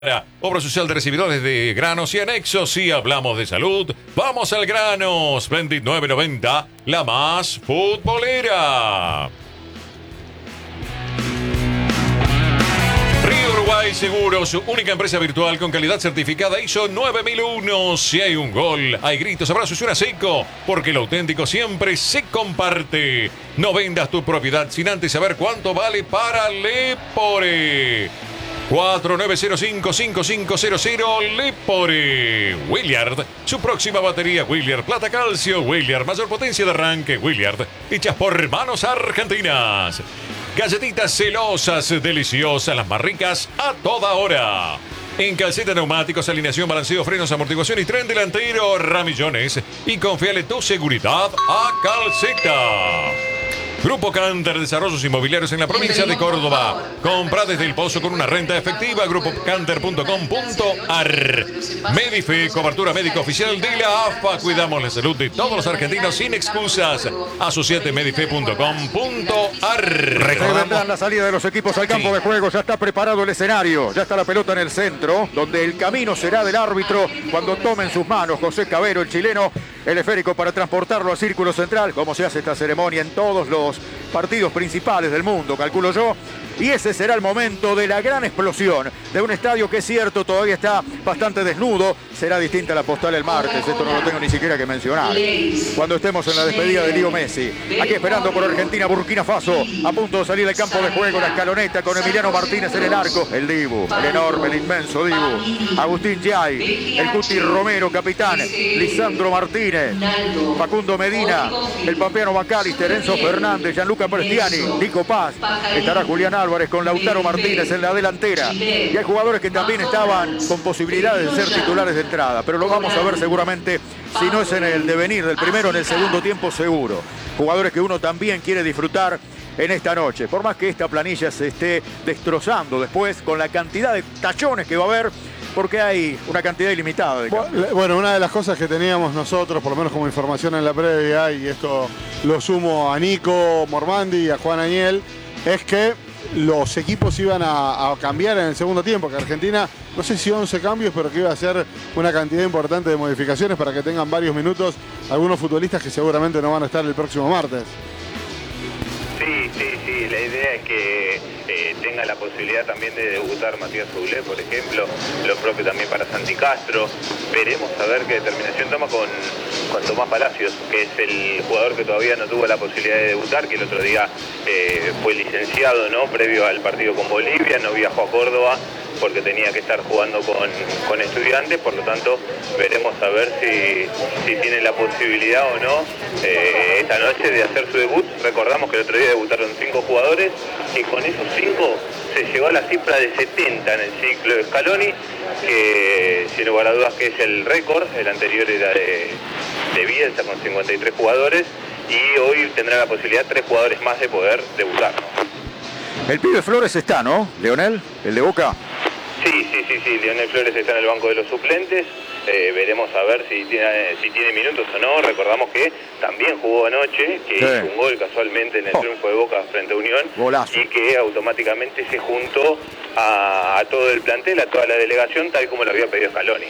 Obra social de recibidores de granos y anexos. Si hablamos de salud, vamos al grano. Splendid 990, la más futbolera. Río Uruguay Seguros, única empresa virtual con calidad certificada ISO 9001. Si hay un gol, hay gritos, abrazos y un seco, porque lo auténtico siempre se comparte. No vendas tu propiedad sin antes saber cuánto vale para Lepore. 4905-5500 Lepore. Williard, su próxima batería Williard Plata Calcio. Williard, mayor potencia de arranque. Williard, hechas por manos argentinas. Galletitas celosas, deliciosas, las más ricas a toda hora. En Calceta Neumáticos, alineación, balanceo, frenos, amortiguación y tren delantero, Ramillones. Y confiale tu seguridad a Calceta. Grupo Canter, desarrollos inmobiliarios en la provincia de Córdoba. Compra desde el Pozo con una renta efectiva. grupocanter.com.ar. Medife, cobertura médica oficial de la AFA. Cuidamos la salud de todos los argentinos sin excusas. Asociate medife.com.ar. Recordamos la salida de los equipos al campo de juego. Ya está preparado el escenario. Ya está la pelota en el centro, donde el camino será del árbitro cuando tome en sus manos José Cabero, el chileno, el esférico para transportarlo al círculo central, como se hace esta ceremonia en todos los partidos principales del mundo, calculo yo. Y ese será el momento de la gran explosión de un estadio que es cierto, todavía está bastante desnudo. Será distinta la postal el martes, esto no lo tengo ni siquiera que mencionar. Cuando estemos en la despedida de Leo Messi. Aquí esperando por Argentina, Burkina Faso, a punto de salir del campo de juego, la escaloneta con Emiliano Martínez en el arco. El Dibu, el enorme, el inmenso Dibu. Agustín Yay, el Cuti Romero, capitán. Lisandro Martínez, Facundo Medina, el pampeano Macalister, Enzo Fernández, Gianluca Prestiani, Nico Paz. Estará Julián Álvarez con Lautaro Martínez en la delantera. Y hay jugadores que también estaban con posibilidades de ser titulares de entrada, pero lo vamos a ver seguramente, si no es en el devenir del primero, en el segundo tiempo seguro. Jugadores que uno también quiere disfrutar en esta noche, por más que esta planilla se esté destrozando después con la cantidad de tachones que va a haber, porque hay una cantidad ilimitada de cambios. Bueno, una de las cosas que teníamos nosotros, por lo menos como información en la previa, y esto lo sumo a Nico Mormandi y a Juan Añel, es que los equipos iban a cambiar en el segundo tiempo, que Argentina, no sé si 11 cambios, pero que iba a hacer una cantidad importante de modificaciones para que tengan varios minutos algunos futbolistas que seguramente no van a estar el próximo martes. Sí, la idea es que tenga la posibilidad también de debutar Matías Soulé, por ejemplo, lo propio también para Santi Castro. Veremos a ver qué determinación toma con Tomás Palacios, que es el jugador que todavía no tuvo la posibilidad de debutar, que el otro día fue licenciado, ¿no?, previo al partido con Bolivia, no viajó a Córdoba porque tenía que estar jugando con Estudiantes, por lo tanto veremos a ver si tiene la posibilidad o no esta noche de hacer su debut. Recordamos que el otro día debutaron 5 jugadores y con esos 5 se llegó a la cifra de 70 en el ciclo de Scaloni, que sin lugar a dudas que es el récord. El anterior era de Bielsa con 53 jugadores y hoy tendrá la posibilidad 3 jugadores más de poder debutar, ¿no? El pibe Flores está, ¿no, Leonel? El de Boca. Sí, Leonel Flores está en el banco de los suplentes. Veremos a ver si tiene minutos o no. Recordamos que también jugó anoche, que hizo un gol casualmente en el triunfo de Boca frente a Unión. Golazo. Y que automáticamente se juntó a todo el plantel, a toda la delegación, tal como lo había pedido Scaloni.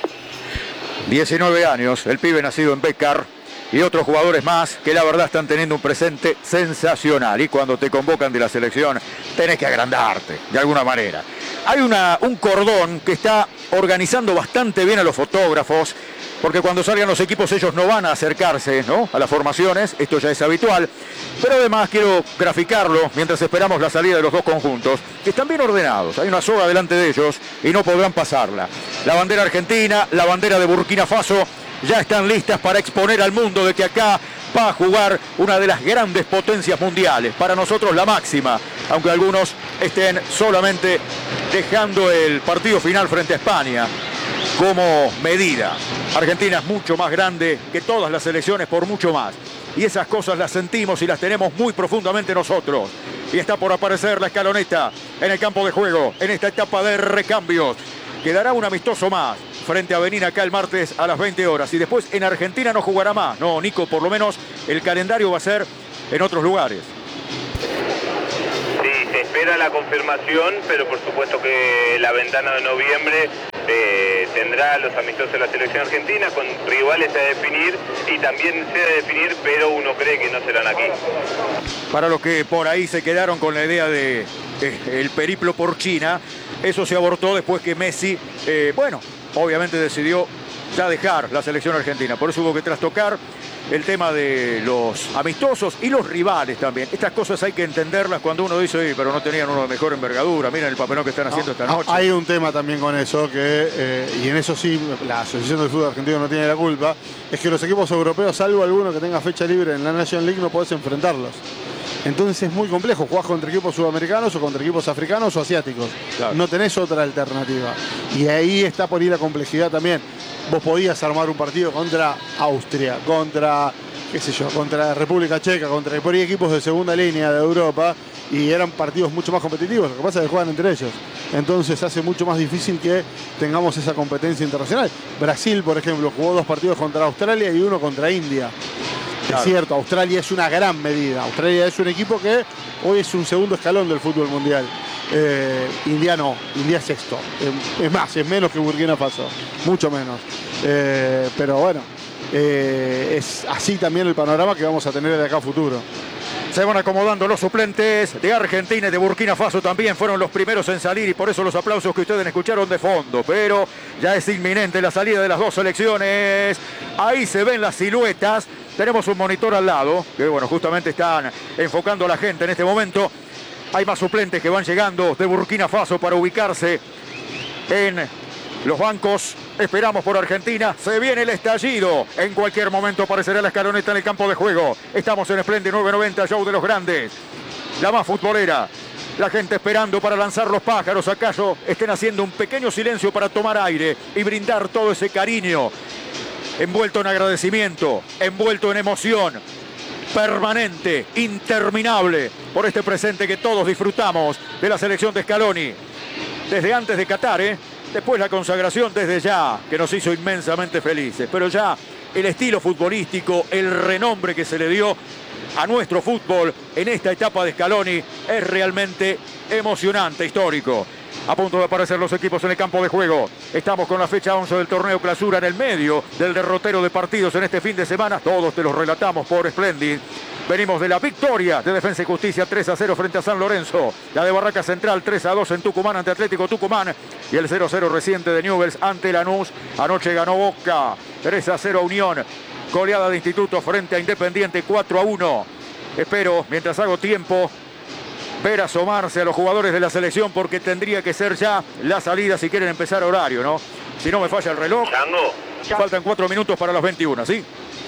19 años, el pibe nacido en Becar. Y otros jugadores más que la verdad están teniendo un presente sensacional. Y cuando te convocan de la selección, tenés que agrandarte, de alguna manera. Hay un cordón que está organizando bastante bien a los fotógrafos, porque cuando salgan los equipos ellos no van a acercarse, ¿no?, a las formaciones, esto ya es habitual. Pero además quiero graficarlo mientras esperamos la salida de los dos conjuntos, que están bien ordenados. Hay una soga delante de ellos y no podrán pasarla. La bandera argentina, la bandera de Burkina Faso, ya están listas para exponer al mundo de que acá va a jugar una de las grandes potencias mundiales. Para nosotros la máxima, aunque algunos estén solamente dejando el partido final frente a España como medida. Argentina es mucho más grande que todas las selecciones, por mucho más. Y esas cosas las sentimos y las tenemos muy profundamente nosotros. Y está por aparecer la escaloneta en el campo de juego, en esta etapa de recambios. Quedará un amistoso más frente a Benín acá el martes a las 20 horas. Y después en Argentina no jugará más. No, Nico, por lo menos el calendario va a ser en otros lugares. Sí, se espera la confirmación, pero por supuesto que la ventana de noviembre tendrá los amistosos de la selección argentina con rivales a definir y también se a definir, pero uno cree que no serán aquí. Para los que por ahí se quedaron con la idea de el periplo por China, eso se abortó después que Messi, obviamente decidió ya dejar la selección argentina. Por eso hubo que trastocar el tema de los amistosos y los rivales también. Estas cosas hay que entenderlas cuando uno dice, pero no tenían uno de mejor envergadura, miren el papelón que están haciendo esta noche. Hay un tema también con eso, y en eso sí, la Asociación del Fútbol Argentino no tiene la culpa, es que los equipos europeos, salvo alguno que tenga fecha libre en la National League, no podés enfrentarlos. Entonces es muy complejo, jugás contra equipos sudamericanos o contra equipos africanos o asiáticos. Claro. No tenés otra alternativa. Y ahí está por ahí la complejidad también. Vos podías armar un partido contra Austria, contra, contra República Checa, contra por ahí equipos de segunda línea de Europa, y eran partidos mucho más competitivos. Lo que pasa es que juegan entre ellos. Entonces hace mucho más difícil que tengamos esa competencia internacional. Brasil, por ejemplo, jugó 2 partidos contra Australia y 1 contra India. Claro. Es cierto, Australia es una gran medida. Australia es un equipo que hoy es un segundo escalón del fútbol mundial. India no, India es sexto. Es más, es menos que Burkina Faso, mucho menos. Pero bueno, es así también el panorama que vamos a tener de acá a futuro. Se van acomodando los suplentes de Argentina y de Burkina Faso también. Fueron los primeros en salir y por eso los aplausos que ustedes escucharon de fondo. Pero ya es inminente la salida de las dos selecciones. Ahí se ven las siluetas. Tenemos un monitor al lado que, bueno, justamente están enfocando a la gente en este momento. Hay más suplentes que van llegando de Burkina Faso para ubicarse en los bancos. Esperamos por Argentina. Se viene el estallido. En cualquier momento aparecerá la escaloneta en el campo de juego. Estamos en Splendid 990, show de los grandes. La más futbolera. La gente esperando para lanzar los pájaros. ¿Acaso estén haciendo un pequeño silencio para tomar aire y brindar todo ese cariño? Envuelto en agradecimiento, envuelto en emoción. Permanente, interminable, por este presente que todos disfrutamos de la selección de Scaloni. Desde antes de Qatar, después la consagración desde ya, que nos hizo inmensamente felices. Pero ya el estilo futbolístico, el renombre que se le dio a nuestro fútbol en esta etapa de Scaloni es realmente emocionante, histórico. A punto de aparecer los equipos en el campo de juego. Estamos con la fecha 11 del torneo Clausura en el medio del derrotero de partidos en este fin de semana. Todos te los relatamos por Splendid. Venimos de la victoria de Defensa y Justicia 3-0 frente a San Lorenzo. La de Barraca Central 3-2 en Tucumán ante Atlético Tucumán. Y el 0-0 reciente de Newell's ante Lanús. Anoche ganó Boca 3-0 Unión. Goleada de Instituto frente a Independiente 4-1. Espero, mientras hago tiempo, ver asomarse a los jugadores de la selección porque tendría que ser ya la salida si quieren empezar horario, ¿no? Si no me falla el reloj. Chango. Faltan 4 minutos para las 21, ¿sí?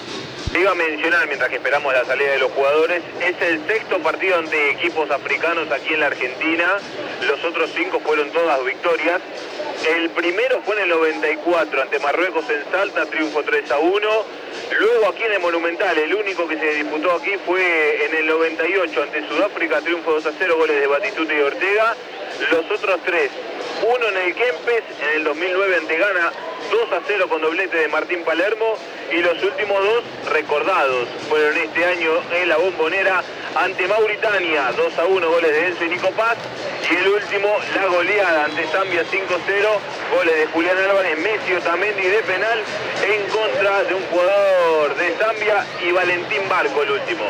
Te iba a mencionar mientras que esperamos la salida de los jugadores, es el 6º partido ante equipos africanos aquí en la Argentina, los otros 5 fueron todas victorias. El primero fue en el 94 ante Marruecos en Salta, triunfo 3-1. Luego aquí en el Monumental, el único que se disputó aquí fue en el 98 ante Sudáfrica, triunfo 2-0, goles de Batistuta y Ortega. Los otros 3, uno en el Kempes, en el 2009 ante Ghana, 2-0 con doblete de Martín Palermo, y los últimos 2 recordados fueron este año en la Bombonera ante Mauritania, 2-1, goles de Enzo y Nico Paz, y el último, la goleada ante Zambia 5-0, goles de Julián Álvarez, Messi Otamendi de penal en contra de un jugador de Zambia y Valentín Barco el último.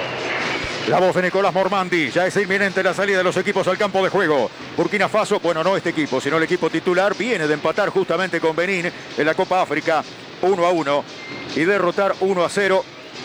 La voz de Nicolás Mormandi. Ya es inminente la salida de los equipos al campo de juego. Burkina Faso, bueno, no este equipo, sino el equipo titular, viene de empatar justamente con Benín en la Copa África 1-1 y derrotar 1-0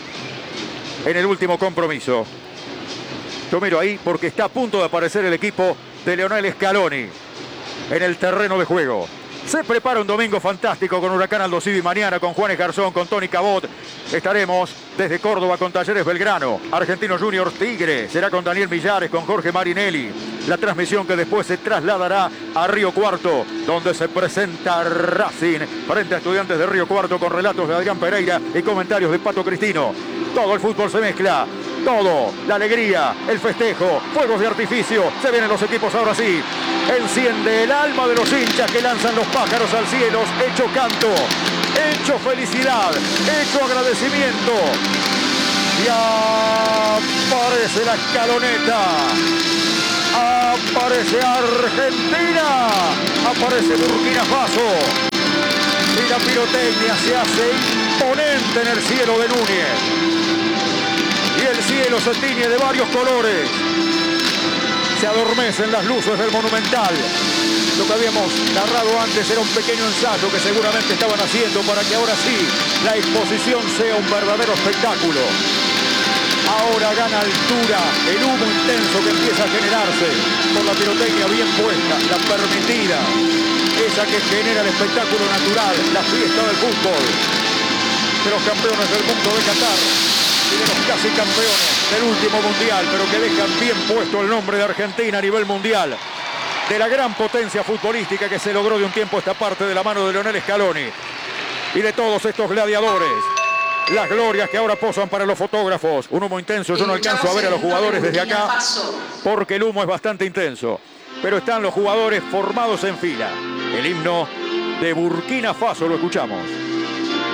en el último compromiso. Yo miro ahí porque está a punto de aparecer el equipo de Lionel Scaloni en el terreno de juego. Se prepara un domingo fantástico con Huracán Aldo Civi mañana, con Juanes Garzón, con Tony Cabot. Estaremos desde Córdoba con Talleres Belgrano. Argentinos Juniors Tigre será con Daniel Millares, con Jorge Marinelli. La transmisión que después se trasladará a Río Cuarto, donde se presenta Racing frente a Estudiantes de Río Cuarto con relatos de Adrián Pereira y comentarios de Pato Cristino. Todo el fútbol se mezcla. Todo, la alegría, el festejo, fuegos de artificio, se vienen los equipos ahora sí. Enciende el alma de los hinchas que lanzan los pájaros al cielo, hecho canto, hecho felicidad, hecho agradecimiento. Y aparece la escaloneta. Aparece Argentina. Aparece Burkina Faso. Y la pirotecnia se hace imponente en el cielo de Núñez. Y el cielo se tiñe de varios colores. Se adormecen las luces del Monumental. Lo que habíamos narrado antes era un pequeño ensayo que seguramente estaban haciendo para que ahora sí la exposición sea un verdadero espectáculo. Ahora gana altura el humo intenso que empieza a generarse por la pirotecnia bien puesta, la permitida, esa que genera el espectáculo natural, la fiesta del fútbol, de los campeones del mundo de Qatar y de los casi campeones del último mundial, pero que dejan bien puesto el nombre de Argentina a nivel mundial, de la gran potencia futbolística que se logró de un tiempo esta parte de la mano de Lionel Scaloni y de todos estos gladiadores. Las glorias que ahora posan para los fotógrafos. Un humo intenso, yo no alcanzo a ver a los jugadores desde acá porque el humo es bastante intenso. Pero están los jugadores formados en fila. El himno de Burkina Faso lo escuchamos.